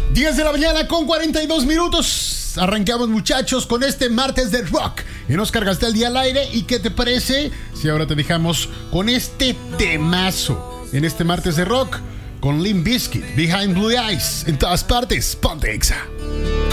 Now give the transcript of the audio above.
10 de la mañana con 42 minutos. Arrancamos, muchachos, con este martes de rock en Oscar Gastel día al aire. ¿Y qué te parece si ahora te dejamos con este temazo en este martes de rock con Limp Bizkit, Behind Blue Eyes, en todas partes? Ponte Exa.